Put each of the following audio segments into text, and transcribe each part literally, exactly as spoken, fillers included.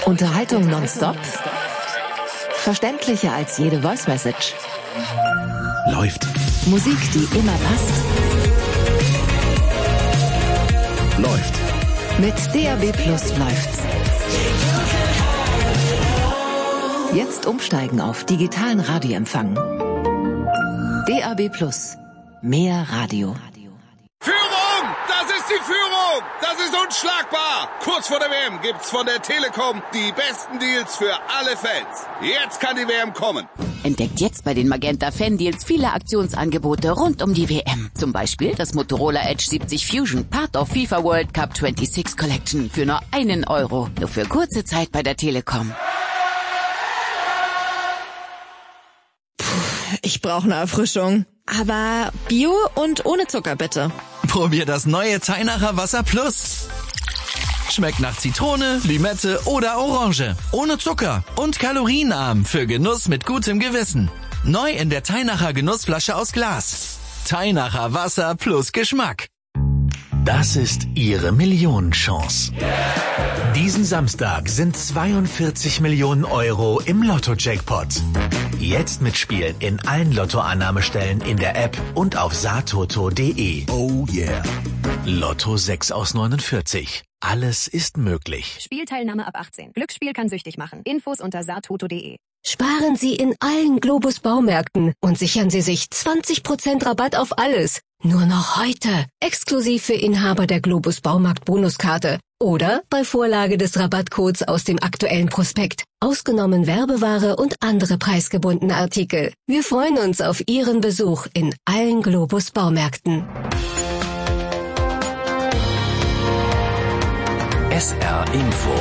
Unterhaltung nonstop? Verständlicher als jede Voice Message. Läuft. Musik, die immer passt. Läuft. Mit D A B Plus läuft's. Jetzt umsteigen auf digitalen Radioempfang. D A B Plus. Mehr Radio. Führung! Das ist die Führung! Das ist unschlagbar! Kurz vor der W M gibt's von der Telekom die besten Deals für alle Fans. Jetzt kann die W M kommen. Entdeckt jetzt bei den Magenta Fan Deals viele Aktionsangebote rund um die W M. Zum Beispiel das Motorola Edge siebzig Fusion, Part of FIFA World Cup sechsundzwanzig Collection für nur einen Euro. Nur für kurze Zeit bei der Telekom. Ich brauche eine Erfrischung. Aber Bio und ohne Zucker bitte. Probier das neue Teinacher Wasser Plus. Schmeckt nach Zitrone, Limette oder Orange. Ohne Zucker und kalorienarm für Genuss mit gutem Gewissen. Neu in der Teinacher Genussflasche aus Glas. Teinacher Wasser plus Geschmack. Das ist Ihre Millionenchance. Diesen Samstag sind zweiundvierzig Millionen Euro im Lotto-Jackpot. Jetzt mitspielen in allen Lottoannahmestellen in der App und auf satoto punkt de. Oh yeah. Lotto sechs aus neunundvierzig. Alles ist möglich. Spielteilnahme ab achtzehn. Glücksspiel kann süchtig machen. Infos unter satoto punkt de. Sparen Sie in allen Globus Baumärkten und sichern Sie sich zwanzig Prozent Rabatt auf alles. Nur noch heute. Exklusiv für Inhaber der Globus Baumarkt Bonuskarte. Oder bei Vorlage des Rabattcodes aus dem aktuellen Prospekt. Ausgenommen Werbeware und andere preisgebundene Artikel. Wir freuen uns auf Ihren Besuch in allen Globus Baumärkten. S R Info.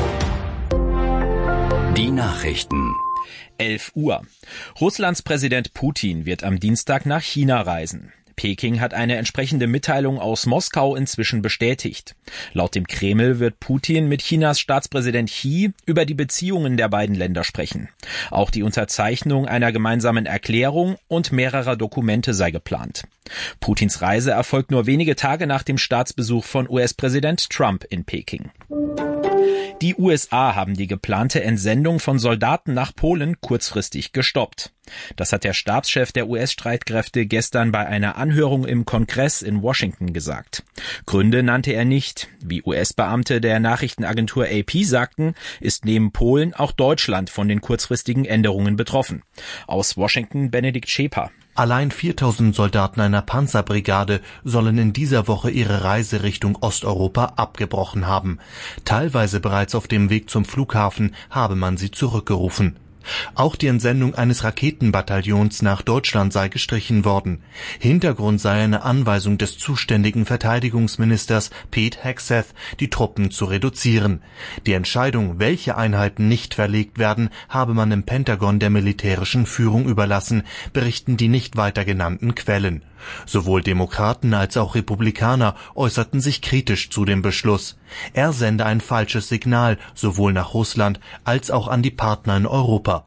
Die Nachrichten. elf Uhr. Russlands Präsident Putin wird am Dienstag nach China reisen. Peking hat eine entsprechende Mitteilung aus Moskau inzwischen bestätigt. Laut dem Kreml wird Putin mit Chinas Staatspräsident Xi über die Beziehungen der beiden Länder sprechen. Auch die Unterzeichnung einer gemeinsamen Erklärung und mehrerer Dokumente sei geplant. Putins Reise erfolgt nur wenige Tage nach dem Staatsbesuch von U S-Präsident Trump in Peking. Die U S A haben die geplante Entsendung von Soldaten nach Polen kurzfristig gestoppt. Das hat der Stabschef der U S-Streitkräfte gestern bei einer Anhörung im Kongress in Washington gesagt. Gründe nannte er nicht. Wie U S-Beamte der Nachrichtenagentur A P sagten, ist neben Polen auch Deutschland von den kurzfristigen Änderungen betroffen. Aus Washington Benedikt Scheper. Allein viertausend Soldaten einer Panzerbrigade sollen in dieser Woche ihre Reise Richtung Osteuropa abgebrochen haben. Teilweise bereits auf dem Weg zum Flughafen habe man sie zurückgerufen. Auch die Entsendung eines Raketenbataillons nach Deutschland sei gestrichen worden. Hintergrund sei eine Anweisung des zuständigen Verteidigungsministers Pete Hegseth, die Truppen zu reduzieren. Die Entscheidung, welche Einheiten nicht verlegt werden, habe man im Pentagon der militärischen Führung überlassen, berichten die nicht weiter genannten Quellen. Sowohl Demokraten als auch Republikaner äußerten sich kritisch zu dem Beschluss. Er sende ein falsches Signal sowohl nach Russland als auch an die Partner in Europa.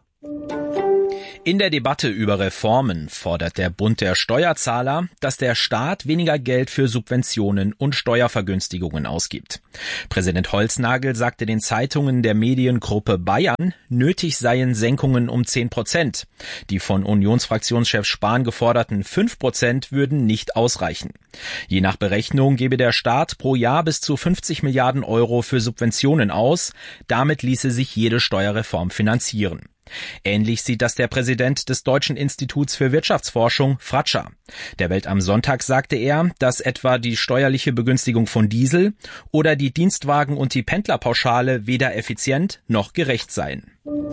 In der Debatte über Reformen fordert der Bund der Steuerzahler, dass der Staat weniger Geld für Subventionen und Steuervergünstigungen ausgibt. Präsident Holznagel sagte den Zeitungen der Mediengruppe Bayern, nötig seien Senkungen um zehn Prozent. Die von Unionsfraktionschef Spahn geforderten fünf Prozent würden nicht ausreichen. Je nach Berechnung gebe der Staat pro Jahr bis zu fünfzig Milliarden Euro für Subventionen aus. Damit ließe sich jede Steuerreform finanzieren. Ähnlich sieht das der Präsident des Deutschen Instituts für Wirtschaftsforschung, Fratscher. Der Welt am Sonntag sagte er, dass etwa die steuerliche Begünstigung von Diesel oder die Dienstwagen- und die Pendlerpauschale weder effizient noch gerecht seien.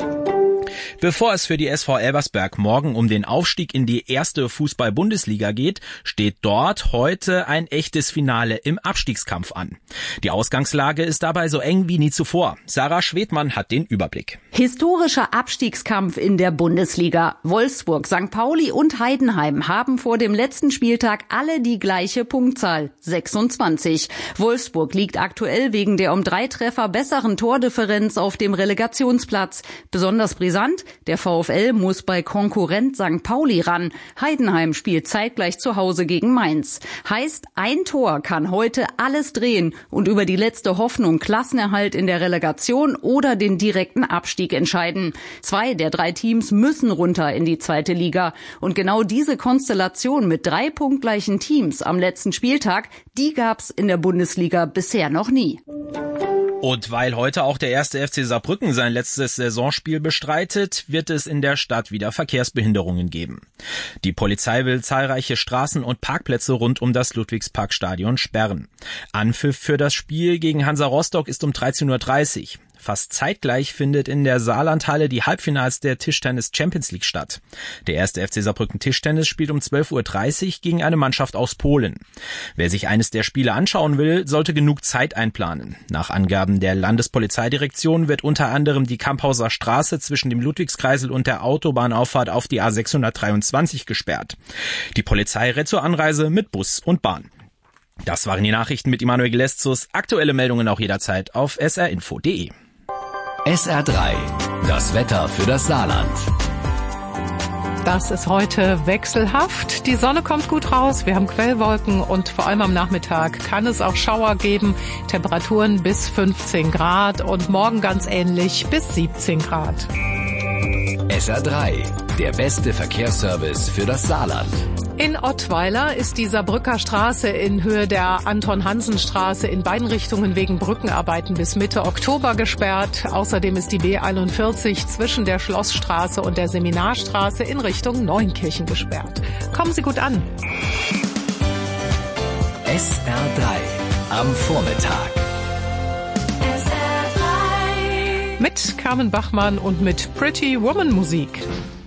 Bevor es für die S V Elversberg morgen um den Aufstieg in die erste Fußball-Bundesliga geht, steht dort heute ein echtes Finale im Abstiegskampf an. Die Ausgangslage ist dabei so eng wie nie zuvor. Sarah Schwedmann hat den Überblick. Historischer Abstiegskampf in der Bundesliga. Wolfsburg, Sankt Pauli und Heidenheim haben vor dem letzten Spieltag alle die gleiche Punktzahl, sechsundzwanzig. Wolfsburg liegt aktuell wegen der um drei Treffer besseren Tordifferenz auf dem Relegationsplatz. Besonders brisant Interessant, der VfL muss bei Konkurrent Sankt Pauli ran. Heidenheim spielt zeitgleich zu Hause gegen Mainz. Heißt, ein Tor kann heute alles drehen und über die letzte Hoffnung Klassenerhalt in der Relegation oder den direkten Abstieg entscheiden. Zwei der drei Teams müssen runter in die zweite Liga. Und genau diese Konstellation mit drei punktgleichen Teams am letzten Spieltag, die gab's in der Bundesliga bisher noch nie. Und weil heute auch der erste F C Saarbrücken sein letztes Saisonspiel bestreitet, wird es in der Stadt wieder Verkehrsbehinderungen geben. Die Polizei will zahlreiche Straßen und Parkplätze rund um das Ludwigsparkstadion sperren. Anpfiff für das Spiel gegen Hansa Rostock ist um dreizehn Uhr dreißig. Fast zeitgleich findet in der Saarlandhalle die Halbfinals der Tischtennis Champions League statt. Der erste F C Saarbrücken Tischtennis spielt um zwölf Uhr dreißig gegen eine Mannschaft aus Polen. Wer sich eines der Spiele anschauen will, sollte genug Zeit einplanen. Nach Angaben der Landespolizeidirektion wird unter anderem die Kamphauser Straße zwischen dem Ludwigskreisel und der Autobahnauffahrt auf die A sechshundertdreiundzwanzig gesperrt. Die Polizei rät zur Anreise mit Bus und Bahn. Das waren die Nachrichten mit Immanuel Geleszus. Aktuelle Meldungen auch jederzeit auf s r info punkt d e. S R drei, das Wetter für das Saarland. Das ist heute wechselhaft. Die Sonne kommt gut raus, wir haben Quellwolken und vor allem am Nachmittag kann es auch Schauer geben. Temperaturen bis fünfzehn Grad und morgen ganz ähnlich bis siebzehn Grad. S R drei, der beste Verkehrsservice für das Saarland. In Ottweiler ist die Saarbrücker Straße in Höhe der Anton-Hansen-Straße in beiden Richtungen wegen Brückenarbeiten bis Mitte Oktober gesperrt. Außerdem ist die B einundvierzig zwischen der Schlossstraße und der Seminarstraße in Richtung Neunkirchen gesperrt. Kommen Sie gut an. S R drei am Vormittag. S R drei mit Carmen Bachmann und mit Pretty Woman Musik.